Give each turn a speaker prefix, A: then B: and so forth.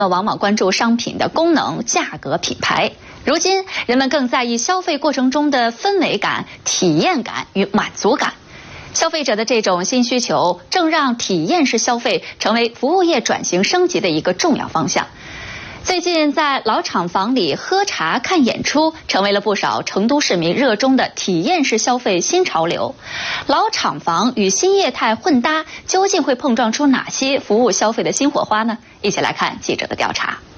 A: 往往关注商品的功能、价格、品牌。如今，人们更在意消费过程中的氛围感、体验感与满足感。消费者的这种新需求，正让体验式消费成为服务业转型升级的一个重要方向。最近，在老厂房里喝茶看演出，成为了不少成都市民热衷的体验式消费新潮流。老厂房与新业态混搭，究竟会碰撞出哪些服务消费的新火花呢？一起来看记者的调查。